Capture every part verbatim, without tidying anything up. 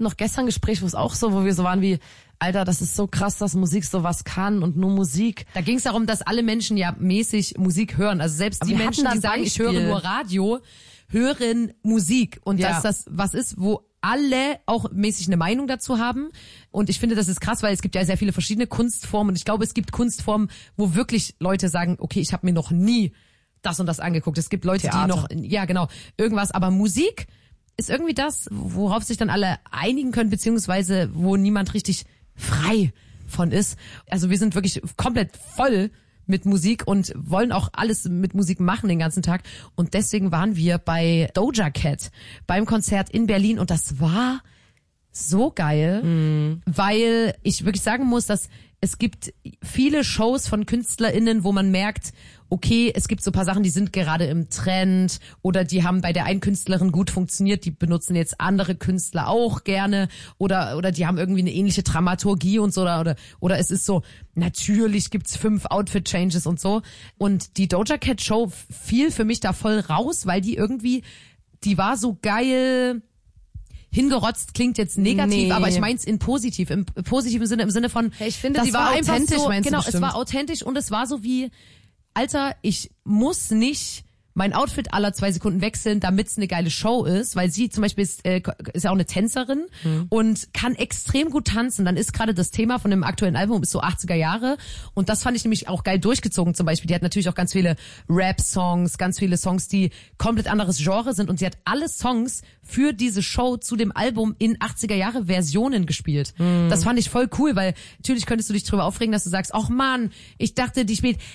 hatten noch gestern ein Gespräch, wo es auch so, wo wir so waren wie, Alter, das ist so krass, dass Musik sowas kann und nur Musik. Da ging es darum, dass alle Menschen ja mäßig Musik hören. Also selbst Aber die wir Menschen, hatten die da ein sagen, ich höre Beispiel. nur Radio, hören Musik. Und Ja. dass das was ist, wo alle auch mäßig eine Meinung dazu haben. Und ich finde, das ist krass, weil es gibt ja sehr viele verschiedene Kunstformen. Und ich glaube, es gibt Kunstformen, wo wirklich Leute sagen, okay, ich habe mir noch nie das und das angeguckt. Es gibt Leute, Theater. die noch, ja genau, irgendwas. Aber Musik ist irgendwie das, worauf sich dann alle einigen können, beziehungsweise wo niemand richtig frei von ist. Also wir sind wirklich komplett voll mit Musik und wollen auch alles mit Musik machen den ganzen Tag. Und deswegen waren wir bei Doja Cat beim Konzert in Berlin und das war so geil, mhm. weil ich wirklich sagen muss, dass es gibt viele Shows von KünstlerInnen, wo man merkt, okay, es gibt so ein paar Sachen, die sind gerade im Trend oder die haben bei der einen Künstlerin gut funktioniert, die benutzen jetzt andere Künstler auch gerne oder oder die haben irgendwie eine ähnliche Dramaturgie und so oder oder, oder es ist so, natürlich gibt's fünf Outfit-Changes und so und die Doja Cat Show fiel für mich da voll raus, weil die irgendwie, die war so geil. Hingerotzt klingt jetzt negativ, Nee. aber ich mein's in positiv, im positiven Sinne, im Sinne von, Ja, ich finde, das die war einfach authentisch, so, meinst du genau, es bestimmt. war authentisch und es war so wie, Alter, ich muss nicht mein Outfit alle zwei Sekunden wechseln, damit's eine geile Show ist, weil sie zum Beispiel ist, äh, ist ja auch eine Tänzerin mhm. und kann extrem gut tanzen. Dann ist gerade das Thema von dem aktuellen Album ist so achtziger Jahre und das fand ich nämlich auch geil durchgezogen zum Beispiel. Die hat natürlich auch ganz viele Rap-Songs, ganz viele Songs, die komplett anderes Genre sind und sie hat alle Songs für diese Show zu dem Album in achtziger Jahre Versionen gespielt. Mhm. Das fand ich voll cool, weil natürlich könntest du dich drüber aufregen, dass du sagst, ach Mann, ich dachte, die spielt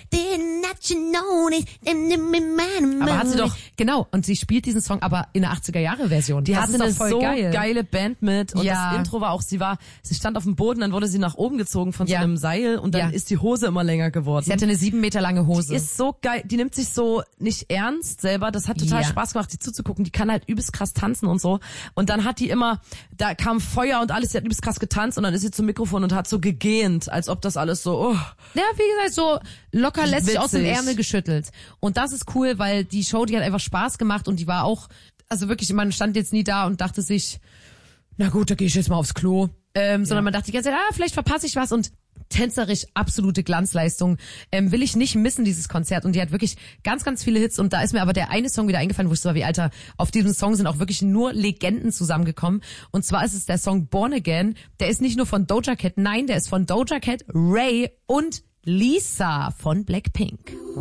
aber hat sie doch, genau, und sie spielt diesen Song aber in der achtziger Jahre Version. Die das hatte ist eine doch voll so geil. geile Band mit und Ja. das Intro war auch, sie war, sie stand auf dem Boden, dann wurde sie nach oben gezogen von Ja. so einem Seil und dann Ja. ist die Hose immer länger geworden. Sie hatte eine sieben Meter lange Hose. Die ist so geil, die nimmt sich so nicht ernst selber, das hat total Ja. Spaß gemacht, die zuzugucken, die kann halt übelst krass tanzen und so und dann hat die immer, da kam Feuer und alles, sie hat übelst krass getanzt und dann ist sie zum Mikrofon und hat so gegähnt, als ob das alles so, oh. Ja, wie gesagt, so locker lässig aus dem Witzig. Ärmel geschüttelt. Und das ist cool, weil die Show, die hat einfach Spaß gemacht und die war auch, also wirklich, man stand jetzt nie da und dachte sich, na gut, da gehe ich jetzt mal aufs Klo. Ähm, sondern Ja. man dachte die ganze Zeit, ah, vielleicht verpasse ich was und tänzerisch absolute Glanzleistung. Ähm, will ich nicht missen, dieses Konzert. Und die hat wirklich ganz, ganz viele Hits. Und da ist mir aber der eine Song wieder eingefallen, wo ich so war wie, Alter, auf diesem Song sind auch wirklich nur Legenden zusammengekommen. Und zwar ist es der Song Born Again. Der ist nicht nur von Doja Cat, nein, der ist von Doja Cat, Ray und Lisa von Blackpink.